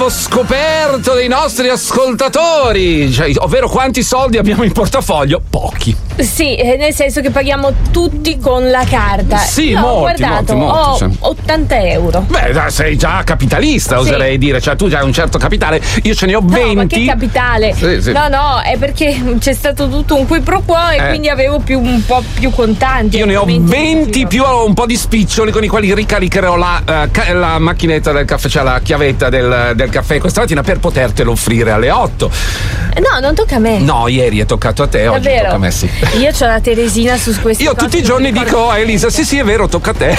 scoperto dei nostri ascoltatori, cioè, ovvero quanti soldi abbiamo in portafoglio? Pochi. Sì, nel senso che paghiamo tutti con la carta. Sì, io molti, ho guardato, molti, ho sì. 80 euro. Beh, sei già capitalista, Sì. oserei dire, cioè tu già hai un certo capitale, io ce ne ho 20. No, ma che capitale? Sì. No, è perché c'è stato tutto un qui pro quo e quindi avevo un po' più contanti. Io ne ho 20 più un po' di spiccioli con i quali ricaricherò la macchinetta del caffè, cioè la chiavetta del caffè questa mattina per potertelo offrire alle 8. No, non tocca a me. No, ieri è toccato a te, oggi Davvero? tocca a me, sì. Io c'ho la Teresina su queste Io cose, tutti i giorni non mi dico a Elisa, sì è vero, tocca a te.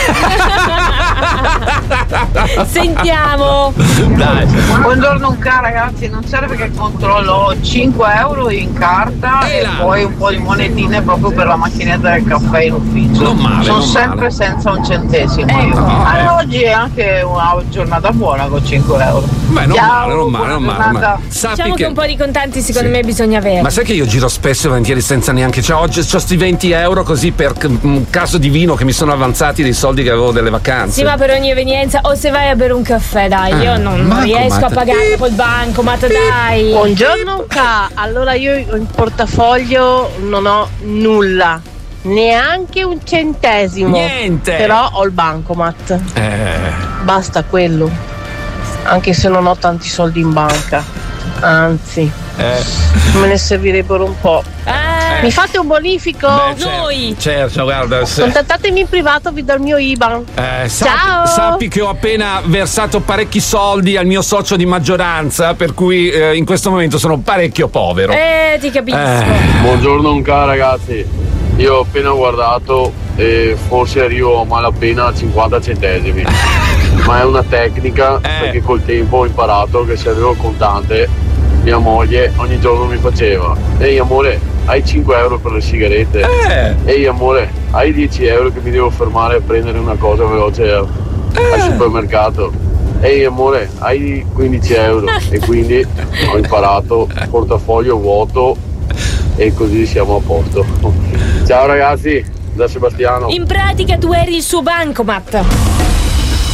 Sentiamo. Dai. Buongiorno ragazzi, non serve che controllo 5 euro in carta e poi un po' di monetine proprio per la macchinetta del caffè in ufficio. Non male, sono non sempre male. senza un centesimo. Oggi è anche una giornata buona con 5 euro. Beh, non Ciao, male. giornata. Sappi Diciamo che un po' di contanti secondo me bisogna avere. Ma sai che io giro spesso e volentieri senza neanche, cioè oggi ho sti 20 euro così per un caso divino che mi sono avanzati dei soldi che avevo delle vacanze. Sì, ma per ogni evenienza, o se vai a bere un caffè, dai, io non riesco a pagare col bancomat, dai. Buongiorno allora io in portafoglio non ho nulla, neanche un centesimo. Niente. Però ho il bancomat. Basta quello. Anche se non ho tanti soldi in banca. Anzi, me ne servirebbero un po'. Mi fate un bonifico? Noi. Certo, guarda. Contattatemi in privato, vi do il mio IBAN. Ciao. Sappi che ho appena versato parecchi soldi al mio socio di maggioranza, per cui in questo momento sono parecchio povero. Ti capisco. Buongiorno ragazzi, io ho appena guardato e forse arrivo a malapena a 50 centesimi. Ma è una tecnica perché col tempo ho imparato che se avevo il contante mia moglie ogni giorno mi faceva: ehi amore, hai 5 euro per le sigarette? Ehi amore, hai 10 euro che mi devo fermare a prendere una cosa veloce al supermercato? Ehi amore, hai 15 euro? E quindi ho imparato, portafoglio vuoto e così siamo a posto. Ciao ragazzi, da Sebastiano. In pratica tu eri il suo bancomat.